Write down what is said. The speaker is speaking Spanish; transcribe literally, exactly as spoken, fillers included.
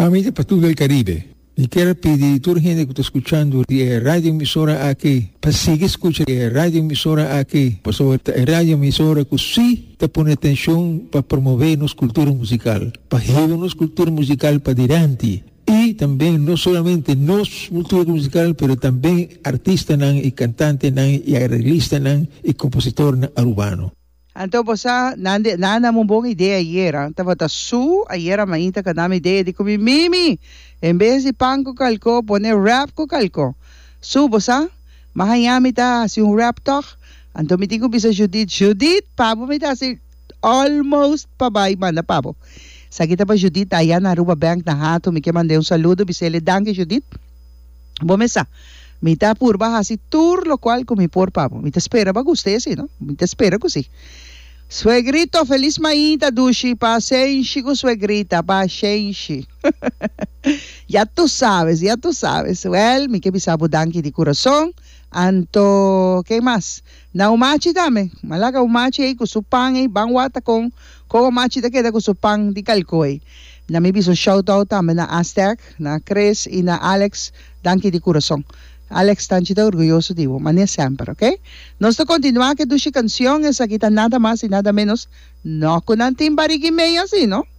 Amiga Patrulha del Caribe, e quero pedir a toda a gente que está escutando a rádio emissora aqui, para seguir escutando a rádio emissora aqui, para sobre a rádio emissora que sim está pondo atenção para promover nossa cultura musical, para levar nossa cultura musical para adiante. E também, não somente nossa cultura musical, mas também artista nan, e cantante nan, e arreglista nan, e compositor nan, urbano. Então, você, nanda, nanda mo bom ideia ayer, tava ta su, ayer a mainta ka dami ideia de kumi mimi, em vez de pan ko kalko, pone rap ko kalko. Su, você, mahayami ta si un rap talk, anto miti ko bisa Judith, Judith, pabo mi ta si almost pabay man na pabo. Sa kita pa Judith, ayan na Aruba Bank na hato, mi ke mande un saludo, bisele danke Judith. Bomesa. Mita purba hasi tour lo cual con mi por pavo. Mita espera ba guste si, no? Mita espera così. Suegrito, feliz mañita dushi, pa senshi con suegrita, pa senshi. Ya tú sabes, ya tú sabes. Well, mi que bisabo danki di corazón. Anto, ¿qué más? Na umachi dame. Malaga umachi ay kusupang ay bangwata kong ko umachi da queda kusupang di kalkoy. Na mi biso shout out tame na Aztec, na Chris y na Alex danki di corazón. Alex Tanchita orgulloso digo, mania siempre, ¿ok? Nos to continúa que dushi canción es aquí nada más y nada menos no con antimbarigime así, ¿no?